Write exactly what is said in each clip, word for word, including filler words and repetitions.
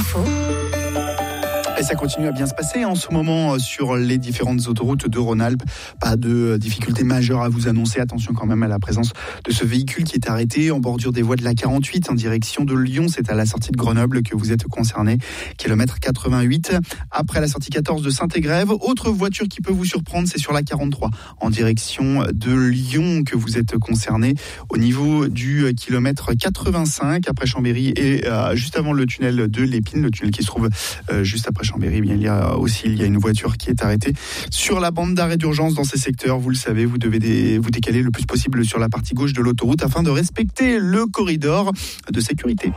Info. Et ça continue à bien se passer en ce moment sur les différentes autoroutes de Rhône-Alpes. Pas de difficultés majeures à vous annoncer. Attention quand même à la présence de ce véhicule qui est arrêté en bordure des voies de la quarante-huit en direction de Lyon. C'est à la sortie de Grenoble que vous êtes concerné. Kilomètre quatre-vingt-huit. Après la sortie quatorze de Saint-Égrève. Autre voiture qui peut vous surprendre, c'est sur la quarante-trois en direction de Lyon que vous êtes concerné au niveau du kilomètre quatre-vingt-cinq après Chambéry et euh, juste avant le tunnel de l'Épine, le tunnel qui se trouve euh, juste après Chambéry, bien, il y a aussi il y a une voiture qui est arrêtée sur la bande d'arrêt d'urgence dans ces secteurs. Vous le savez, vous devez dé, vous décaler le plus possible sur la partie gauche de l'autoroute afin de respecter le corridor de sécurité.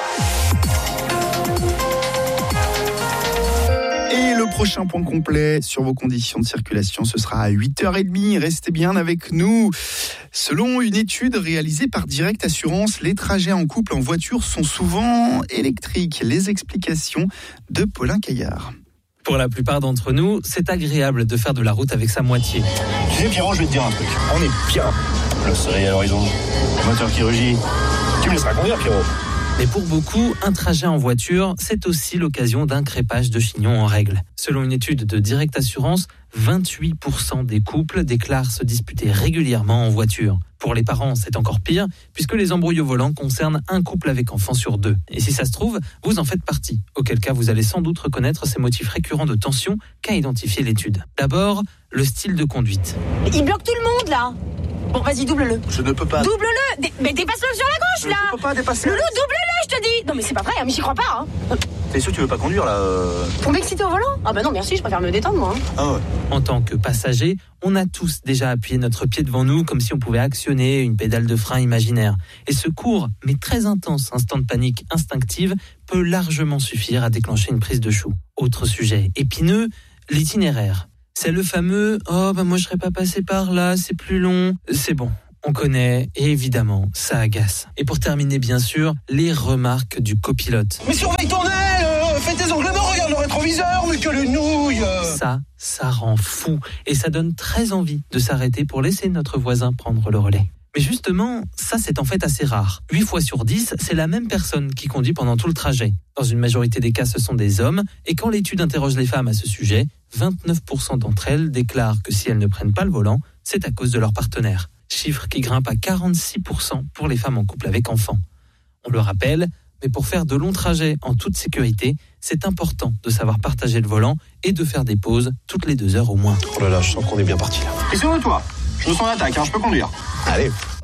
Et le prochain point complet sur vos conditions de circulation, ce sera à huit heures trente. Restez bien avec nous. Selon une étude réalisée par Direct Assurance, les trajets en couple en voiture sont souvent électriques. Les explications de Paulin Caillard. Pour la plupart d'entre nous, c'est agréable de faire de la route avec sa moitié. Tu sais, Pierrot, je vais te dire un truc. On est bien. Le soleil à l'horizon, le moteur qui rugit. Tu me laisseras conduire, Pierrot. Mais pour beaucoup, un trajet en voiture, c'est aussi l'occasion d'un crépage de chignon en règle. Selon une étude de Direct Assurance, vingt-huit pour cent des couples déclarent se disputer régulièrement en voiture. Pour les parents, c'est encore pire, puisque les embrouilles au volant concernent un couple avec enfant sur deux. Et si ça se trouve, vous en faites partie. Auquel cas, vous allez sans doute reconnaître ces motifs récurrents de tension qu'a identifié l'étude. D'abord, le style de conduite. Il bloque tout le monde, là. Bon, vas-y, double-le. Je ne peux pas. Double-le. Dé- mais dépasse-le sur la gauche, là. Je ne peux pas dépasser. Loulou, double-le, je te dis. Non, mais c'est pas vrai, hein, mais j'y crois pas. Hein. T'es sûr que tu veux pas conduire, là euh... Pour m'exciter au volant? Ah bah non, merci, je préfère me détendre, moi. Hein. Ah ouais. En tant que passager, on a tous déjà appuyé notre pied devant nous comme si on pouvait actionner une pédale de frein imaginaire. Et ce court, mais très intense instant de panique instinctive peut largement suffire à déclencher une prise de chou. Autre sujet épineux, l'itinéraire. C'est le fameux « Oh, bah moi je serais pas passé par là, c'est plus long ». C'est bon, on connaît et évidemment, ça agace. Et pour terminer, bien sûr, les remarques du copilote. Mais surveille ton aile, euh, fais tes onglements, regarde le rétroviseur, mais que le nouille euh. Ça, ça rend fou et ça donne très envie de s'arrêter pour laisser notre voisin prendre le relais. Mais justement, ça c'est en fait assez rare. huit fois sur dix, c'est la même personne qui conduit pendant tout le trajet. Dans une majorité des cas, ce sont des hommes. Et quand l'étude interroge les femmes à ce sujet, vingt-neuf pour cent d'entre elles déclarent que si elles ne prennent pas le volant, c'est à cause de leur partenaire. Chiffre qui grimpe à quarante-six pour cent pour les femmes en couple avec enfants. On le rappelle, mais pour faire de longs trajets en toute sécurité, c'est important de savoir partager le volant et de faire des pauses toutes les deux heures au moins. Oh là là, je sens qu'on est bien parti là. Et c'est où toi? Je me sens en attaque, hein, je peux conduire. Allez.